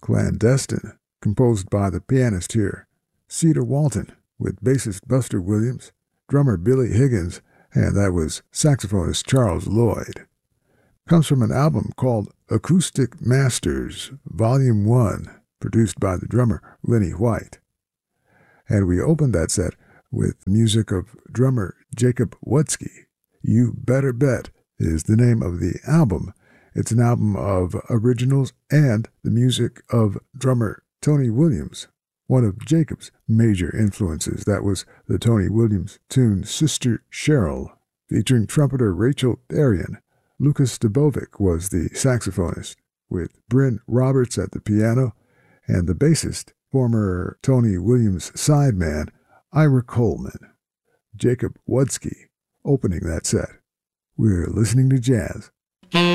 Clandestine, composed by the pianist here, Cedar Walton, with bassist Buster Williams, drummer Billy Higgins, and that was saxophonist Charles Lloyd. Comes from an album called Acoustic Masters, Volume 1, produced by the drummer Lenny White. And we opened that set with music of drummer Jacob Wutzke. You Better Bet is the name of the album. It's an album of originals and the music of drummer Tony Williams, one of Jacob's major influences. That was the Tony Williams tune Sister Cheryl, featuring trumpeter Rachel Darien. Lucas Dubovic was the saxophonist, with Bryn Roberts at the piano, and the bassist, former Tony Williams sideman, Ira Coleman. Jacob Wutzke opening that set. We're listening to jazz.